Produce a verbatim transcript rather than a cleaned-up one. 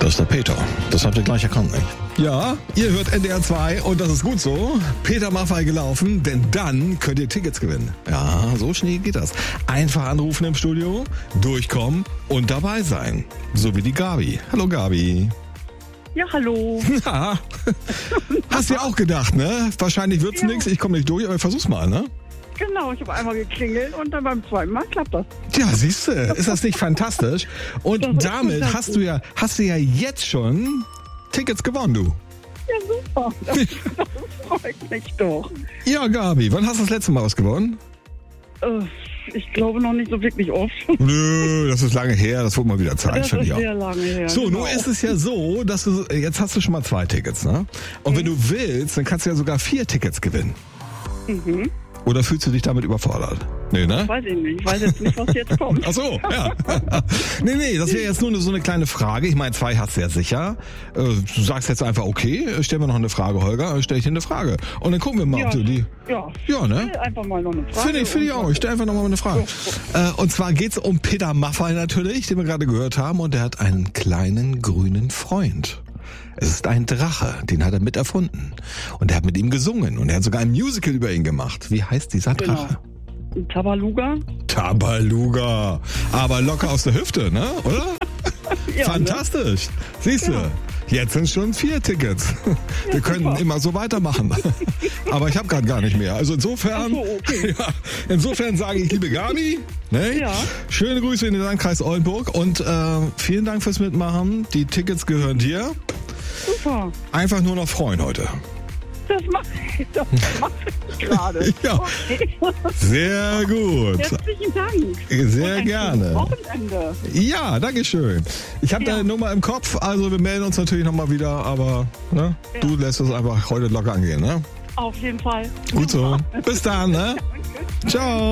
Das ist der Peter. Das habt ihr gleich erkannt, nicht? Ja, ihr hört N D R zwei und das ist gut so. Peter Maffay gelaufen, denn dann könnt ihr Tickets gewinnen. Ja, so schnell geht das. Einfach anrufen im Studio, durchkommen und dabei sein. So wie die Gabi. Hallo Gabi. Ja, hallo. Ja, hast du ja auch gedacht, ne? Wahrscheinlich wird's ja nichts, ich komme nicht durch, aber versuch's mal, ne? Genau, ich habe einmal geklingelt und dann beim zweiten Mal klappt das. Ja, siehst du, ist das nicht fantastisch? Und damit hast du ja, hast du ja jetzt schon Tickets gewonnen, du. Ja, super. Das, das freut mich doch. Ja, Gabi, wann hast du das letzte Mal was gewonnen? Äh, ich glaube noch nicht so wirklich oft. Nö, das ist lange her, das wird mal wieder Zeit, Das finde ist ich auch. sehr lange her. So, genau. nun ist es ja so, dass du, jetzt hast du schon mal zwei Tickets, ne? Und wenn du willst, dann kannst du ja sogar vier Tickets gewinnen. Mhm. Oder fühlst du dich damit überfordert? Nee, ne? Weiß ich nicht. Ich weiß jetzt nicht, was jetzt kommt. Ach so, ja. nee, nee, das wäre jetzt nur so eine kleine Frage. Ich meine, zwei hast du ja sicher. Äh, Du sagst jetzt einfach, okay, stell mir noch eine Frage, Holger, stell ich dir eine Frage. Und dann gucken wir mal, Ja, ob du die... ja. Ja, ne? Ich will einfach mal noch eine Frage. Finde ich, finde ich auch. Ich stelle einfach nochmal eine Frage. Äh, Und zwar geht's um Peter Maffay natürlich, den wir gerade gehört haben. Und der hat einen kleinen grünen Freund. Es ist ein Drache, den hat er mit erfunden. Und er hat mit ihm gesungen. Und er hat sogar ein Musical über ihn gemacht. Wie heißt dieser Drache? Genau. Tabaluga? Tabaluga. Aber locker aus der Hüfte, ne? Oder? Ja, Fantastisch. Ne? Siehst du? Ja. Jetzt sind schon vier Tickets. Ja, wir können super. Immer so weitermachen. Aber ich habe gerade gar nicht mehr. Also insofern, so, okay. ja, insofern sage ich, liebe Gabi, ne? Ja. Schöne Grüße in den Landkreis Oldenburg und äh, vielen Dank fürs Mitmachen. Die Tickets gehören dir. Super. Einfach nur noch freuen heute. Das mache ich, das mach ich gerade. Ja. Okay. Sehr gut. Herzlichen Dank. Sehr und ein gerne. Wochenende. Ja, dankeschön. Ich habe Ja. deine Nummer im Kopf, also wir melden uns natürlich nochmal wieder, aber ne, Ja. du lässt es einfach heute locker angehen, ne? Auf jeden Fall. Gut so. Super. Bis dann, ne? Danke. Ciao.